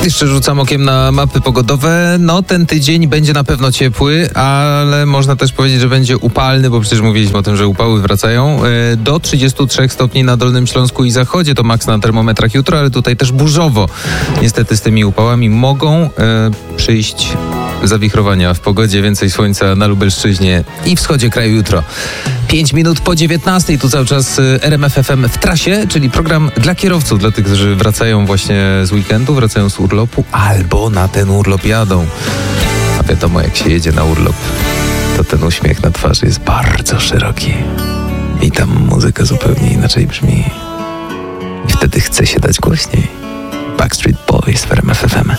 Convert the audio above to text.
jeszcze rzucam okiem na mapy pogodowe. No, ten tydzień będzie na pewno ciepły, ale można też powiedzieć, że będzie upalny, bo przecież mówiliśmy o tym, że upały wracają. Do 33 stopni na Dolnym Śląsku i Zachodzie to maks na termometrach jutro, ale tutaj też burzowo. Niestety z tymi upałami mogą przyjść zawichrowania w pogodzie, więcej słońca na Lubelszczyźnie i wschodzie kraju jutro. 5 minut po 19, tu cały czas RMF FM w trasie, czyli program dla kierowców, dla tych, którzy wracają właśnie z weekendu, wracają z urlopu albo na ten urlop jadą. A wiadomo, jak się jedzie na urlop, to ten uśmiech na twarzy jest bardzo szeroki i tam muzyka zupełnie inaczej brzmi. I wtedy chce się dać głośniej. Backstreet Boys w RMF FM.